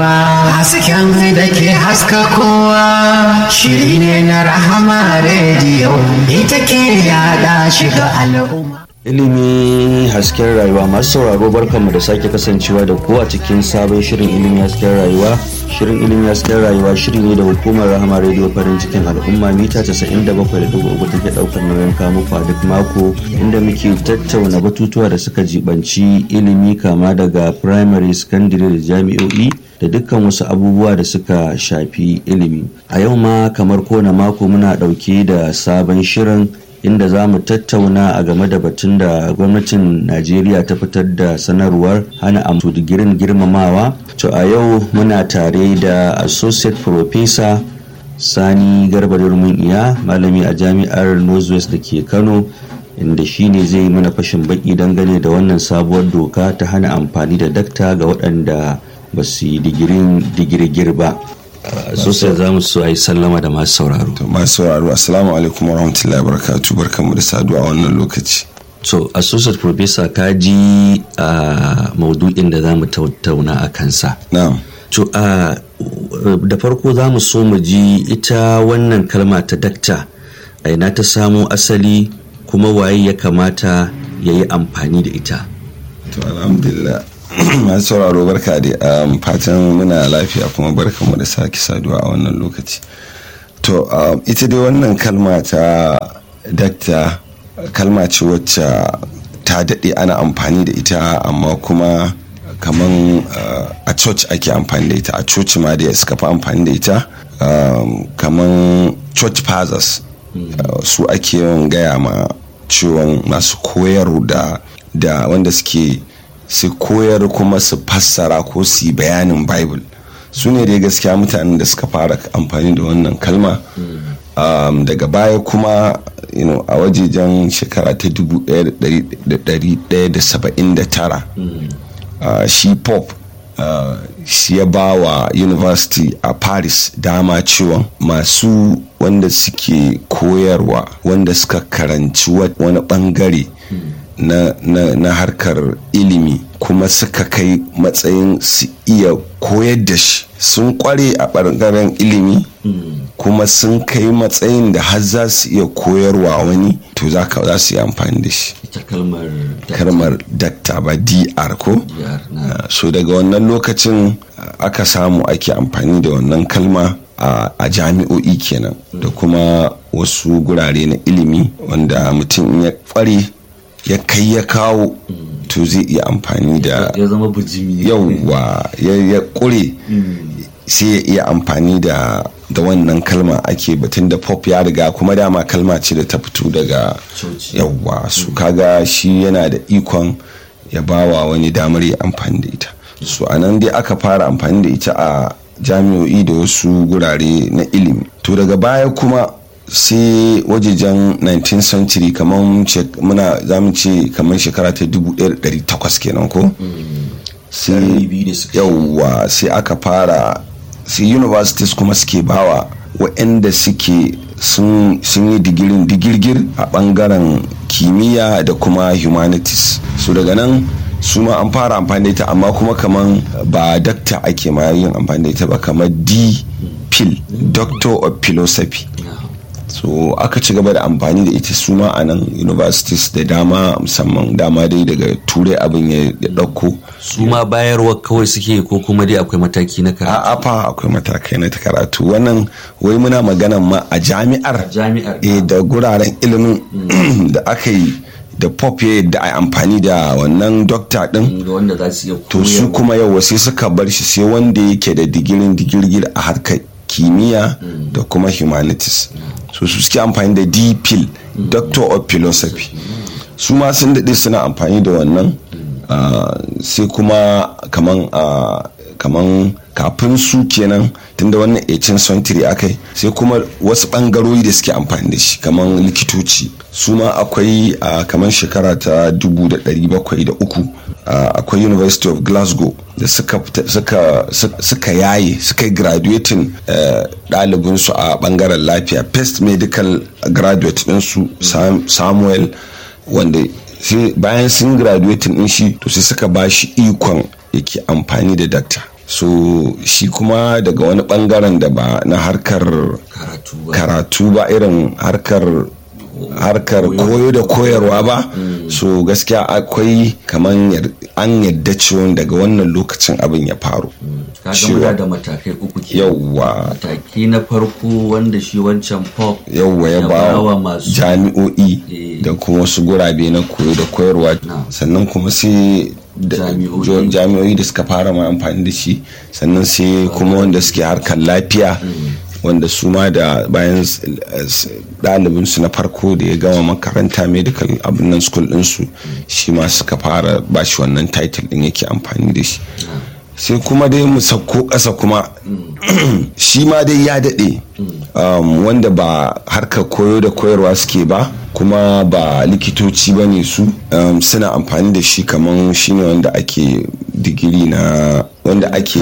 Hasken da ke haska kowa shiri ne na Rahama Radio, ita ke yada shi ga al'umma. Ilimi hasken rayuwa. Masu sauraro barkanmu da sake kasancewa da ku a cikin sabon shirin ilimi hasken rayuwa. Shirin ilimi hasken rayuwa shiri ne da hukumar Rahama Radio farin cikin al'umma mita 97.3 take daukar nauyin kamu a duk mako, inda muke tattauna batutuwa da suka jibanci ilimi kama daga primary, secondary da jami'o'i da dukkan wasu abubuwa da suka shafi ilimi. A yau ma kamar kowane mako muna dauke da sabon shirin inda za mu tattauna a game da batun da gwamnatin Najeriya ta fitar da sanarwar hana amsu digirin girmamawa. To a yau muna tare da Associate Professor Sani Garba Durmin Iya, malami a jami'ar Northwest da ke Kano, inda shi ne zai mana fashin baki dangane da wannan sabuwar doka ta hana amfani da dakta ga waɗanda ba su yi digirgir ba. Sosai za mu so a yi sallama da masu sauraro. Masu sauraro, assalamu alaikum wa rahmatullahi wa barakatuh, barkanmu da saduwa a wannan lokaci. So, Associate Professor, ka ji maudu'in da za mu tattauna a kansa. Na'am. To, da farko za mu so mu ji ita wannan kalma ta dakta, a ina ta samo asali kuma waye ya kamata ya yi amfani da ita. To, alhamdulillah. Masu sauraro barka da fatan muna lafiya kuma barkanmu da sake saduwa a wannan lokaci. To ita dai wannan kalma ta dakta kalma ce wacce ta daɗe ana amfani da ita, amma kuma kaman a church ake amfani da ita, a church ma da suka fi amfani da ita, kaman church fathers su ake yawan gaya ma ciwon masu koyar da wanda suke su koyar kuma su fassara ko su yi bayanin Bible. Su ne dai gaskiya mutanen da suka fara amfani da wannan kalma. Daga baya kuma a wajejen shekara ta 1179 shi Pope shi ya ba wa University a Paris dama cewa masu wanda suke koyarwa, wanda suka karanci wani bangare na harkar ilimi kuma suka kai matsayin su iya koyar da shi, sun kware a ɓangaren ilimi kuma sun kai matsayin da har za su iya koyarwa wani, to za su yi amfani da shi. Kalmar dakta ba DR ko? So daga wannan lokacin aka samu ake amfani da wannan kalma a jami'o'i kenan da kuma wasu gurare na ilimi wanda mutum ya kware ya kai ya kawo to zai iya amfani da ya zama bujimi yauwa ya kure sai ya iya amfani da wannan kalma. Ake batun da pop ya riga kuma dama kalma ce da ta fito daga yauwa su kaga shi yana da ikon ya bawa wani damar ya amfani da ita. So anan dai aka fara amfani da ita a jami'o'i da wasu gurare na ilimi. To daga baya kuma sai wajejen 19th century kamar za mu ce kamar shekara ta 1800 kenan ko? Yauwa sai aka fara, sai universities kuma suke bawa waɗanda suke sun yi digirgir a ɓangaren kimiyya da kuma humanities. So daga nan su ma an fara amfani da ita, amma kuma kaman ba dakta ake ma yin amfani da ita ba, kamar D.Phil, Doctor of Philosophy. So aka ci gaba da amfani da ita su ma a nan universities da dama, musamman dama dai daga turai abin ya ɗauko. Su ma bayarwa kawai suke ko kuma dai akwai mataki na karatu? A'a fa akwai matakai na karatu. Wannan wai muna magana ma a jami'ar da guraren ilimin da aka yi da pop ya yadda a amfani da wannan dokta din, to su kuma yau sai suka bar shi sai wanda yake da digirgir a harkar kimiyya da kuma humanities. So su suke amfani da D.Phil, Doctor of Philosophy. Su ma sun daɗe suna amfani da wannan, sai kuma kaman kafin su kenan, tunda wannan 18th century akai, sai kuma wasu ɓangarori da suke amfani da shi kaman likitoci. Su ma akwai kaman shekara ta 1703 akwai University of Glasgow da suka yaye suka yi graduating ɗalibinsu a ɓangaren lafiya, first medical graduate ɗinsu Samuel, wanda bayan sun graduating din shi to sai suka ba shi ikon yake amfani da dakta. so shi kuma daga wani bangaren da ba na harkar karatu ba, irin harkar koyo da koyarwa ba. So gaskiya akwai kaman an yadda cewa daga wannan lokacin abin ya faru. Kaga da matakai uku ke. Yawwa. Mataki na farko wanda shi wancan pop yawwa ya ba masu jami'o'i da kuma wasu gurabe na koyo da koyarwa, sannan kuma sai jami'o'i da suka fara ma amfani da shi, sannan sai kuma wanda suke harkar lafiya, wanda su ma da bayan ɗalibinsu na farko da ya gama makaranta medical abin nan school ɗinsu, shi ma suka fara ba shi wannan title ɗin yake amfani da shi. sai kuma dai mu sauko ƙasa kuma shi ma dai ya daɗe, wanda ba harkar koyo da koyarwa suke ba, kuma ba likitoci ba ne su, suna amfani da shi kamar shi ne wanda ake digiri na wanda ake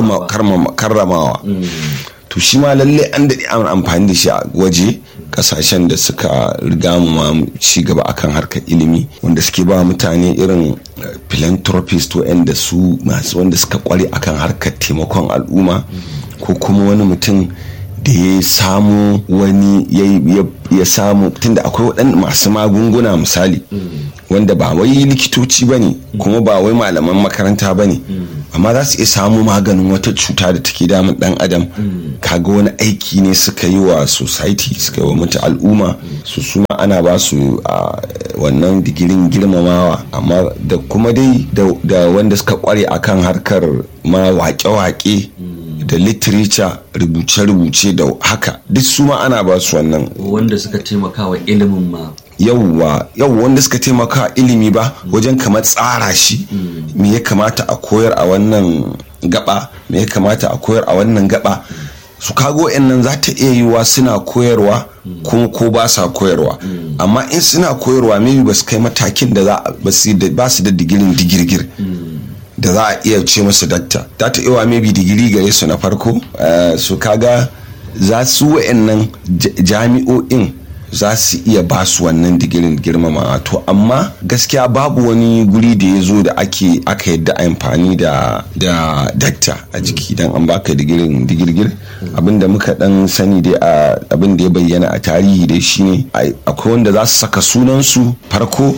karramawa. To shi ma lalle an daɗe an amfani da shi a waje kasashen da suka riga mu ma ci gaba akan harkar ilimi, wanda suke ba mutane irin philanthropist wanda su masu wanda suka kware akan harkar taimakon al'umma, ko kuma wani mutum da ya samu wani ya samu tunda akwai waɗanda masu magunguna misali wanda ba wai likitoci ba ne kuma ba wai malaman makaranta ba ne, amma za su iya samu maganin wata cuta da take damun ɗan adam. Kaga wani aiki ne suka yi wa society, suka yi wa mutu al'umma, su suma ana ba su wannan digirin girmamawa. Amma da kuma dai da wanda suka kware akan harkar ma wake-wake da literature, rubuce-rubuce da haka, duk su ma ana ba su wannan, wanda suka taimaka wa ilimin ma. yawwa wanda suka taimaka ilimi ba wajen kamar tsara shi, me ya kamata a koyar a wannan gaba, me ya kamata a koyar a wannan gaba. su kago nan za ta iya yiwuwa suna koyarwa kuma ko ba sa koyarwa, amma in suna koyarwa maybe ba su kai matakin da ba su da digirin digirgir da za a iya ce musu dakta. za ta iya maybe digiri gare su na farko, su kaga za su wa'annan jami'o'in za su iya ba su wannan digirin girmama. To amma gaskiya babu wani guri da ya zo da aka yadda amfani da dakta a jiki dan an baka digirin digirgir. Abinda muka dan sani dai abin da ya bayyana a tarihi dai shine akwai wanda za su saka sunansu farko,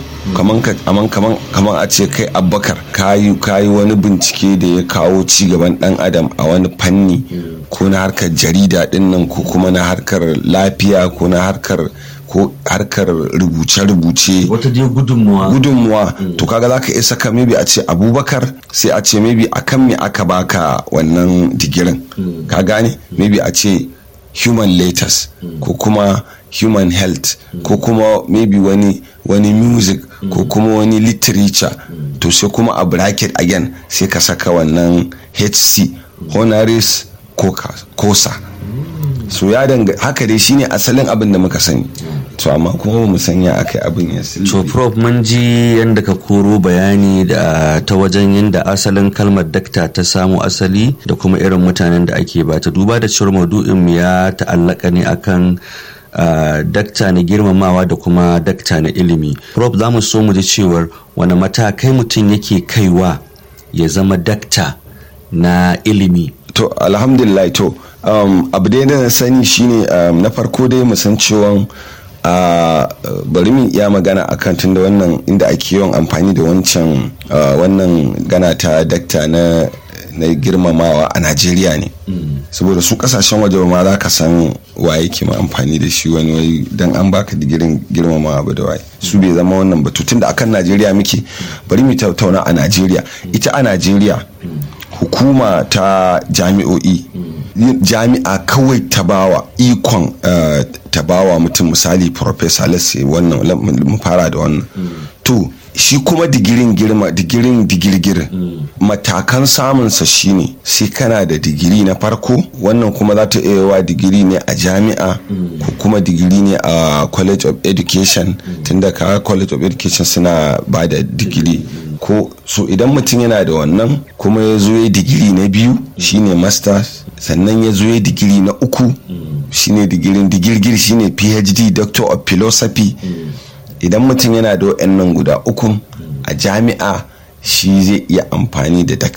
kaman a ce kai Abubakar kayi wani bincike da ya kawo ci gaban dan adam a wani fanni, ko na harkar jarida dinnan, ko kuma na harkar lafiya, ko na harkar rubuce-rubuce, wata dai gudunmuwa. To kaga zaka iya saka maybe a ce Abubakar, sai a ce maybe akan me aka baka wannan digirin, ka gane, maybe a ce human letters, ko kuma human health, ko kuma maybe wani music, ko kuma wani literature. To sai kuma a bracket again sai ka saka wannan HC, honoris causa. So ya danga haka dai shine asalin abin da muka sani. To amma kuma mu sanya akai abin ya sani. To prof, mun ji yanda ka koro bayani da ta wajen yanda asalin kalmar dakta ta samu asali da kuma irin mutanen da ake bata, duba da cewar maudu'in ya ta'allaka ne akan dakta na girmamawa da kuma dakta na ilimi. Prof, za mu so mu ji cewar wani matakai mutum yake kaiwa ya zama dakta na ilimi. To alhamdulillah, to abu da na sani shine na farko dai mu san cewa bari mu iya magana akan tunda wannan inda ake yawan amfani da wannan gana ta dakta na girmamawa a Najeriya ne, saboda su kasashen waje ma za ka san waye ke ma amfani da shi wani dan an baka digirin girmamawa ba da waye, su bai zama wannan batu. Tunda akan Najeriya muke, bari mu tattauna a Najeriya. Ita a Najeriya hukuma ta jami'o'i, jami'a kawai ta bawa ikon ta bawa mutum, misali professor lasse, wannan mu fara da wannan. To shi kuma digirin digirgir matakan samunsa shine sai kana da digiri na farko, wannan kuma za ta iya wa digiri ne a jami'a, ko kuma digiri ne a college of education, tunda ka college of education suna ba da digiri. Ko so idan mutum yana da wannan kuma ya zo ya digiri na biyu shine masters, sannan ya zo ya digiri na uku shine digirgir shine PhD, Doctor of Philosophy. Idan mutum yana da waɗannan guda uku a jami'a, shi zai iya amfani da dakta.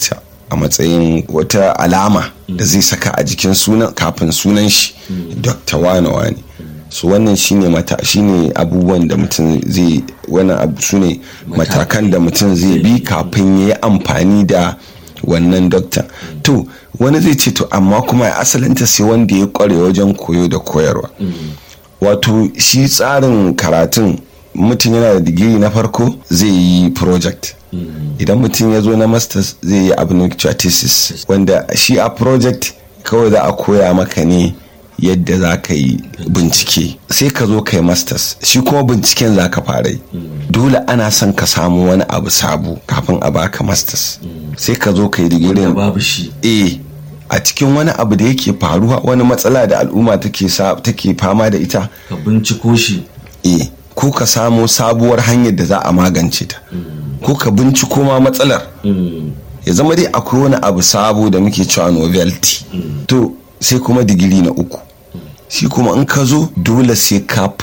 a matsayin wata alama da zai saka a jikin sunan kafin sunan shi Dr. Wani. So wannan shine abubuwan da mutum zai sune matakan da mutum zai bi kafin ya yi amfani da wannan dokta. To wani zai ce to amma kuma ya asalinta sai wanda ya kware wajen koyo da koyarwa. Wato shi tsarin karatun mutum yana da digiri na farko zai yi project. Idan mutum ya zo na masters zai yi abin da thesis, wanda shi a project kawai za a koya maka ne yadda za ka yi bincike, sai ka zo ka yi masters, shi kuma binciken za ka fara yi. Dole ana son ka samu wani abu sabo kafin a baka masters, sai ka zo ka yi digirin babu shi a cikin wani abu da yake faruwa, wani matsala da al'umma take fama da ita, ka binciko shi ko ka samu sabuwar hanyar da za a magance ta, ko ka binciko ma matsalar ya zama dai akwai wani abu sabo da muke cewa novelty. To sai kuma digiri na uku, shi kuma in ka zo dole sai ka